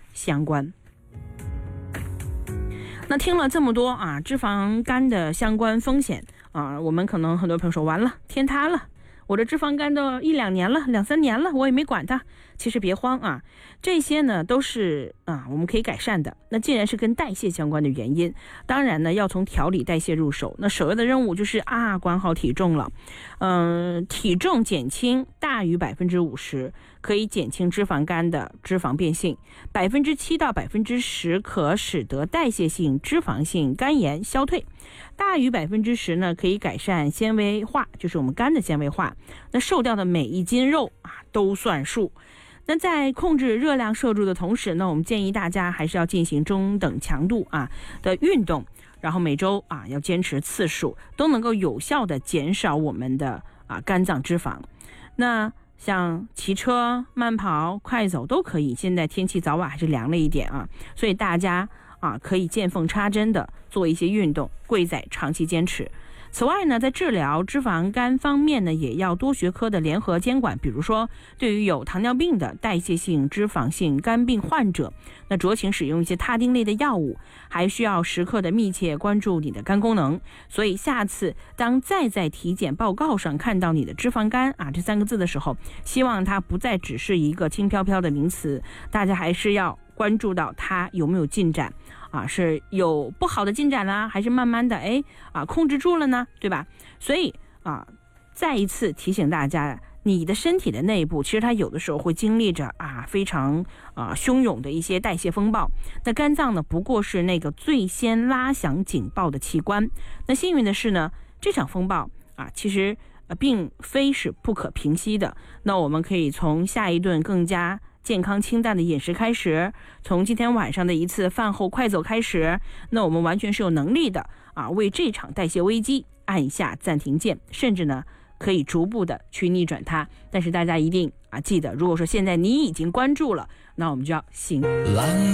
相关。那听了这么多啊，脂肪肝的相关风险啊，我们可能很多朋友说完了，天塌了，我的脂肪肝都1-2年了，2-3年了，我也没管它。其实别慌啊，这些呢都是我们可以改善的。那既然是跟代谢相关的原因，当然呢要从调理代谢入手。那首要的任务就是管好体重了。体重减轻大于50%，可以减轻脂肪肝的脂肪变性，7%到10%可使得代谢性脂肪性肝炎消退，大于10%呢可以改善纤维化，就是我们肝的纤维化。那瘦掉的每一斤肉都算数。那在控制热量摄入的同时呢，我们建议大家还是要进行中等强度的运动，然后每周要坚持次数，都能够有效的减少我们的肝脏脂肪。那像骑车、慢跑、快走都可以，现在天气早晚还是凉了一点所以大家可以见缝插针的做一些运动，贵在长期坚持。此外呢，在治疗脂肪肝方面呢，也要多学科的联合监管。比如说，对于有糖尿病的代谢性脂肪性肝病患者，那酌情使用一些他汀类的药物，还需要时刻的密切关注你的肝功能。所以下次当再在体检报告上看到你的脂肪肝这3个字的时候，希望它不再只是一个轻飘飘的名词，大家还是要关注到它有没有进展是有不好的进展啦，还是慢慢的控制住了呢，对吧？所以再一次提醒大家，你的身体的内部其实它有的时候会经历着非常汹涌的一些代谢风暴。那肝脏呢，不过是那个最先拉响警报的器官。那幸运的是呢，这场风暴其实并非是不可平息的。那我们可以从下一顿更加健康清淡的饮食开始，从今天晚上的一次饭后快走开始，那我们完全是有能力的为这场代谢危机按下暂停键，甚至呢可以逐步的去逆转它。但是大家一定记得，如果说现在你已经关注了，那我们就要行。